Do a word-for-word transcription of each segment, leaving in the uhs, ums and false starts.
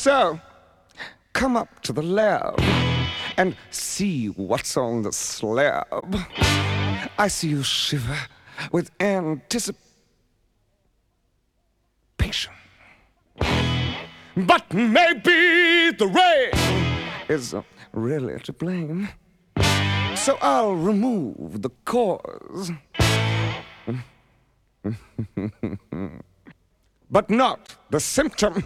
So, come up to the lab and see what's on the slab. I see you shiver with anticipation. But maybe the rain is really to blame. So I'll remove the cause. But not the symptom.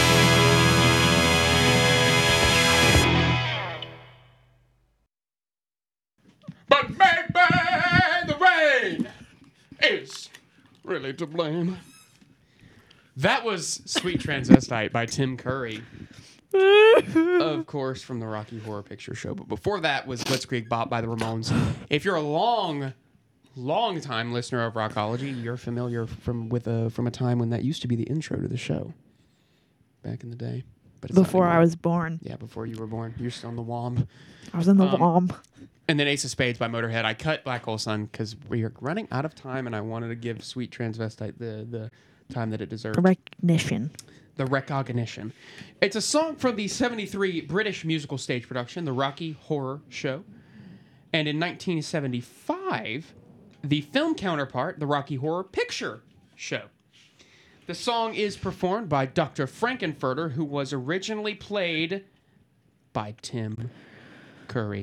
But maybe the rain is really to blame. That was Sweet Transvestite by Tim Curry. Of course, from the Rocky Horror Picture Show. But before that was Blitzkrieg Bop by the Ramones. If you're a long, long time listener of Rockology, you're familiar from with a, from a time when that used to be the intro to the show. Back in the day. But it's Before I was born. Yeah, before you were born. You're still in the womb. I was in the Um, womb. And then Ace of Spades by Motorhead. I cut Black Hole Sun because we are running out of time, and I wanted to give Sweet Transvestite the, the time that it deserved. The recognition. The recognition. It's a song from the seventy-three British musical stage production, The Rocky Horror Show. And in nineteen seventy-five, the film counterpart, The Rocky Horror Picture Show. The song is performed by Doctor Frankenfurter, who was originally played by Tim Curry.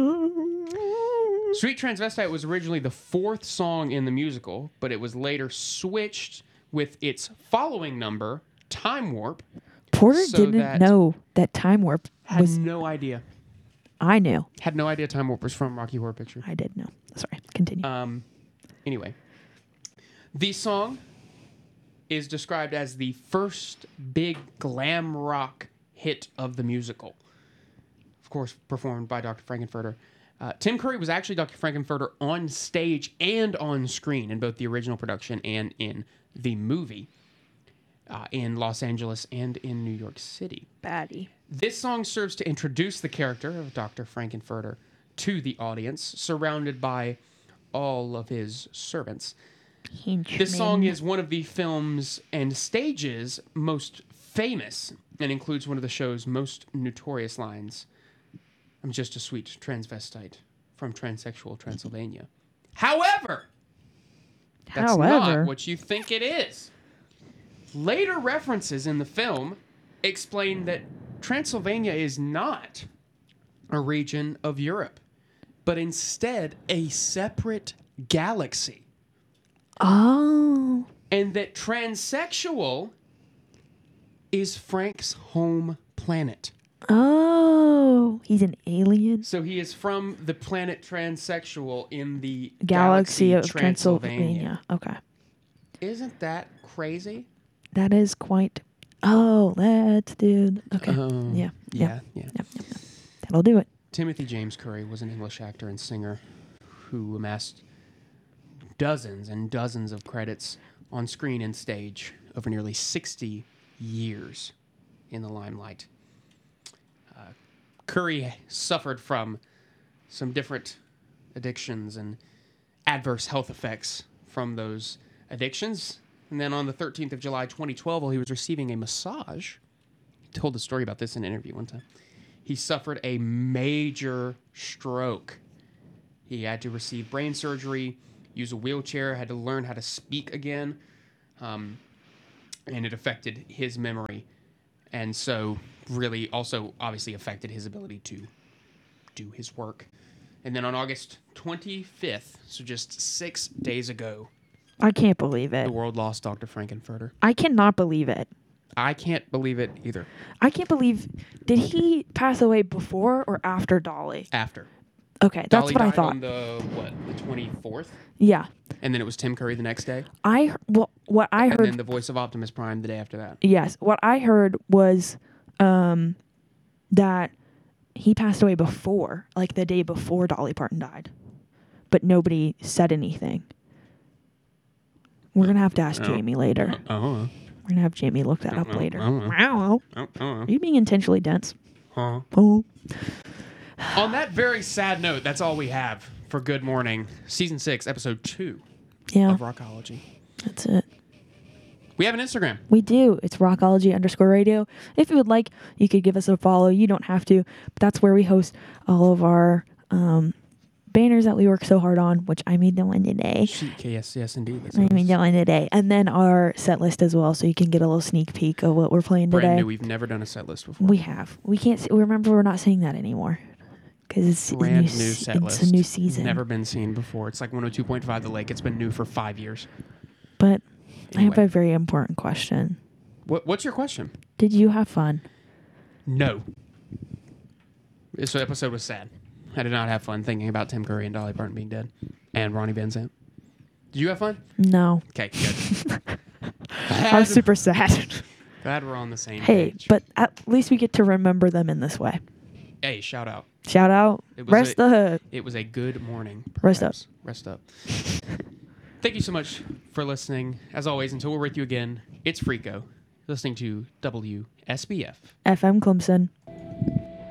Sweet Transvestite was originally the fourth song in the musical, but it was later switched with its following number, Time Warp. Porter so didn't that- know that Time Warp Had was... no idea. I knew. Had no idea Time Warp was from Rocky Horror Picture. I did know. Sorry, continue. Um, anyway, the song is described as the first big glam rock hit of the musical. Of course, performed by Doctor Frankenfurter. Uh, Tim Curry was actually Doctor Frankenfurter on stage and on screen in both the original production and in the movie uh, in Los Angeles and in New York City. Baddie. This song serves to introduce the character of Doctor Frankenfurter to the audience, surrounded by all of his servants. Henchmen. This song is one of the film's and stage's most famous and includes one of the show's most notorious lines. I'm just a sweet transvestite from transsexual Transylvania. However, that's However. not what you think it is. Later references in the film explain that Transylvania is not a region of Europe, but instead a separate galaxy. Oh. And that transsexual is Frank's home planet. Oh. He's an alien. So he is from the planet transsexual in the Galaxy, galaxy of Transylvania. Transylvania. Okay. Isn't that crazy? That is quite... Oh, let's do... Okay. Um, yeah. Yeah, yeah. Yep, yep, yep. That'll do it. Timothy James Curry was an English actor and singer who amassed dozens and dozens of credits on screen and stage over nearly sixty years in the limelight. Uh, Curry suffered from some different addictions and adverse health effects from those addictions. And then on the thirteenth of July, twenty twelve, while he was receiving a massage, he told a story about this in an interview one time. He suffered a major stroke. He had to receive brain surgery, use a wheelchair, had to learn how to speak again. Um, and it affected his memory. And so really also obviously affected his ability to do his work. And then on August twenty-fifth, so just six days ago, I can't believe it. the world lost Doctor Frankenfurter. I cannot believe it. I can't believe it either. I can't believe... Did he pass away before or after Dolly? After. Okay, that's Dolly what I died thought. on the, what, the twenty-fourth? Yeah. And then it was Tim Curry the next day? I... Well, what I And heard... then the voice of Optimus Prime the day after that. Yes. What I heard was um, that he passed away before, like the day before Dolly Parton died. But nobody said anything. We're going to have to ask Oh. Jamie later. Oh. We're going to have Jamie look that up Uh-oh. later. Uh-oh. Wow. Oh, oh. Are you being intentionally dense? Huh. Oh. On that very sad note, that's all we have for Good Morning, Season six, Episode two Yeah, of Rockology. that's it. We have an Instagram. We do. It's rockology underscore radio. If you would like, you could give us a follow. You don't have to. But that's where we host all of our um, banners that we work so hard on, which I made the one today. Sheet, yes, yes, indeed. That's I what it made is. the one today. And then our set list as well, so you can get a little sneak peek of what we're playing Brand today. new. We've never done a set list before. We have. We can't. s- Remember, we're not saying that anymore because it's a Brand new, new se- set it's list. a new season. Never been seen before. It's like one oh two point five The Lake. It's been new for five years. But I have Anyway. a very important question. What, what's your question? Did you have fun? No. This episode was sad. I did not have fun thinking about Tim Curry and Dolly Parton being dead, and Ronnie Van Zant. Did you have fun? No. Okay, good. I was super sad. Glad we're on the same Hey, page. but at least we get to remember them in this way. Hey, shout out. Shout out. It was Rest a- the It was a good morning. Rest up. perhaps. Rest up. Thank you so much for listening. As always, until we're with you again, it's Frico, listening to W S B F. F M Clemson.